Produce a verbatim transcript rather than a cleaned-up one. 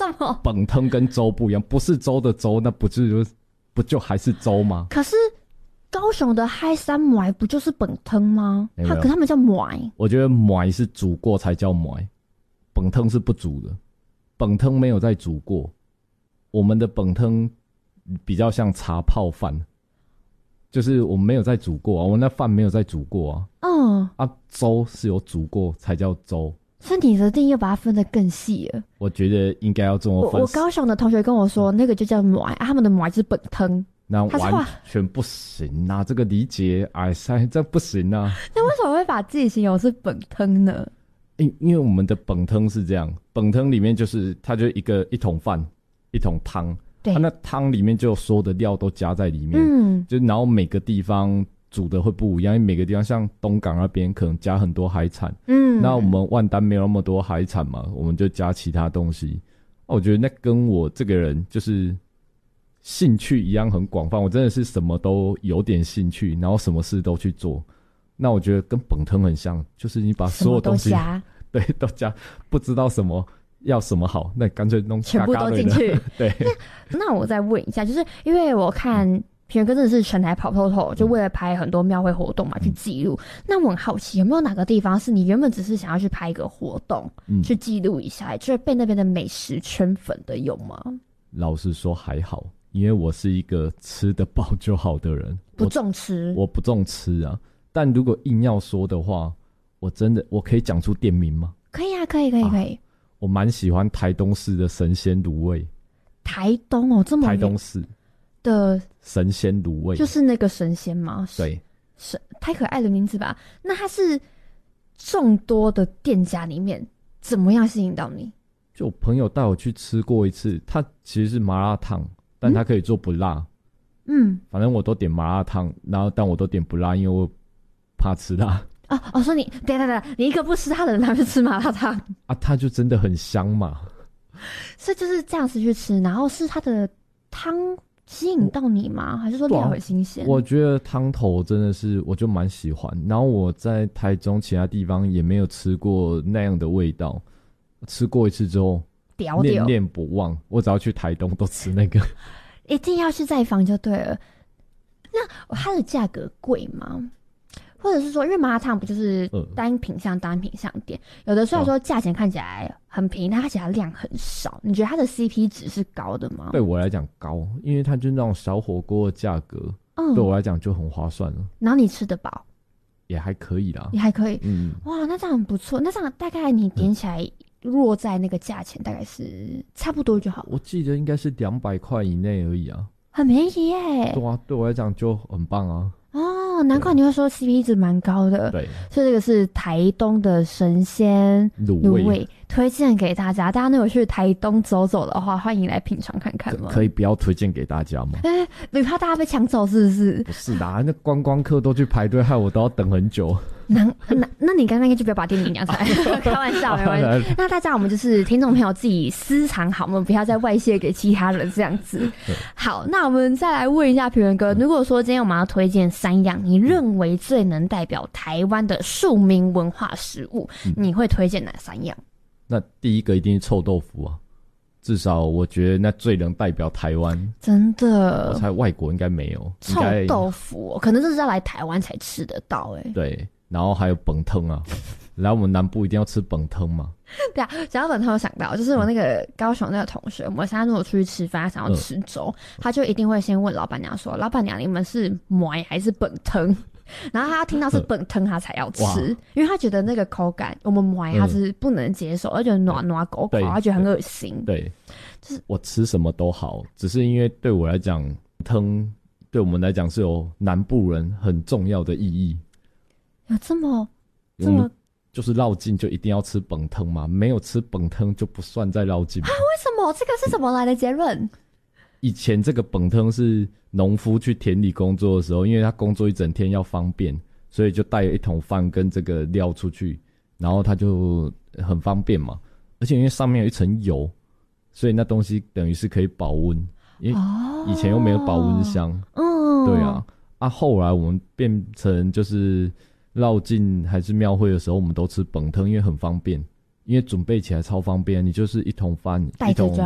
么？ 本汤跟粥不一样，不是粥的粥，那不就不就还是粥吗？ 可是高雄的嗨山糜不就是本汤吗？他可他们叫糜。 我觉得糜是煮过才叫糜，本汤是不煮的，本汤没有再煮过。我们的本汤比较像茶泡饭，就是我们没有再煮过啊，我们那饭没有再煮过啊。嗯啊，粥是有煮过才叫粥。 所以你的定义又把它分得更细了。 我觉得应该要这么分。 我, 我高雄的同学跟我说，那个就叫糜、啊，他们的糜就是本汤。 那完全不行啊！这个理解，哎塞，这不行啊！ 那为什么会把自己形容是本汤呢？ 因因为我们的本汤是这样，本汤里面就是它就一个一桶饭，一桶汤，对，它那汤里面就所有的料都加在里面，嗯，就然后每个地方煮的会不一样，因为每个地方像东港那边可能加很多海产，嗯，那我们万丹没有那么多海产嘛，我们就加其他东西。我觉得那跟我这个人就是兴趣一样很广泛，我真的是什么都有点兴趣，然后什么事都去做。那我觉得跟本汤很像，就是你把所有东西什么都加， 对，都加，不知道什么要什么好，那干脆弄全部都进去。 对， 那那我再问一下，就是因为我看平原哥真的是全台跑透透，就为了拍很多庙会活动嘛，嗯、去记录。那我很好奇，有没有哪个地方是你原本只是想要去拍一个活动，嗯、去记录一下，就是被那边的美食圈粉的，有吗？ 老实说还好。因为我是一个吃得饱就好的人， 不重吃， 我, 我不重吃啊。但如果硬要说的话，我真的我可以讲出店名吗？ 可以啊，可以，可以，可以。啊、 我蛮喜欢台东市的神仙卤味。 台东哦，这么台东市的神仙卤味， 就是那个神仙吗？ 对， 是太可爱的名字吧？那它是众多的店家里面怎么样吸引到你？ 就我朋友带我去吃过一次，它其实是麻辣烫。但它可以做不辣，嗯，反正我都点麻辣烫，然后但我都点不辣，因为我怕吃辣。 哦哦，说你等等等，你一个不吃辣的人，他去吃麻辣烫啊？它就真的很香嘛。 所以就是这样子去吃，然后是它的汤吸引到你吗？还是说料很新鲜？ 我觉得汤头真的是，我就蛮喜欢。然后我在台中其他地方也没有吃过那样的味道，吃过一次之后。念念不忘，我只要去台东都吃那个， 一定要去再访就对了。那它的价格贵吗？或者是说，因为麻辣烫不就是单品项单品项店，有的虽然说价钱看起来很便宜，但它其实量很少。你觉得它的 C P 值是高的吗？ 对我来讲高，因为它就是那种小火锅的价格，嗯，对我来讲就很划算了。 然后你吃得饱， 也还可以啦， 也还可以，嗯，哇，那这样很不错。那这样大概你点起来。嗯落在那个价钱大概是差不多就好， 我记得应该是两百块以内而已啊， 很便宜耶。 对啊，对我来讲就很棒啊。 哦，难怪你会说 C P 值蛮高的。 对， 所以这个是台东的神仙卤味，味推荐给大家。大家如果去台东走走的话，欢迎来品尝看看吗？ 可以不要推荐给大家吗？ 哎、欸，你怕大家被抢走是不是？ 不是啦，那观光客都去排队，害我都要等很久。 那那那你刚刚应该就不要把店名讲出来，开玩笑，没关系。那大家我们就是听众朋友自己私藏好，我们不要再外泄给其他人这样子。好，那我们再来问一下平原哥，如果说今天我们要推荐三样你认为最能代表台湾的庶民文化食物，嗯、你会推荐哪三样？ 那第一个一定是臭豆腐啊，至少我觉得那最能代表台湾。 真的， 我猜外国应该没有臭豆腐、哦，可能这是要来台湾才吃得到哎、欸。 对。然后还有本汤啊，来我们南部一定要吃本汤嘛。 对啊，讲到本汤，我想到就是我那个高雄那个同学，我们现在如果出去吃饭，他想要吃粥，嗯、他就一定会先问老板娘说：“老板娘，你们是糜还是本汤？”然后他听到是本汤，他才要吃，因为他觉得那个口感，我们糜他是不能接受，而且暖暖狗狗，他觉得很恶心。 对，就是我吃什么都好，只是因为对我来讲，汤对我们来讲是有南部人很重要的意义。 有这么这么就是绕境就一定要吃本汤嘛？没有吃本汤就不算在绕境啊？ 为什么？这个是怎么来的结论？ 以前这个本汤是农夫去田里工作的时候，因为他工作一整天要方便，所以就带了一桶饭跟这个料出去，然后他就很方便嘛。而且因为上面有一层油，所以那东西等于是可以保温，因为以前又没有保温箱。嗯，对啊。啊，后来我们变成就是绕境还是庙会的时候，我们都吃本汤，因为很方便，因为准备起来超方便，你就是一桶饭，一桶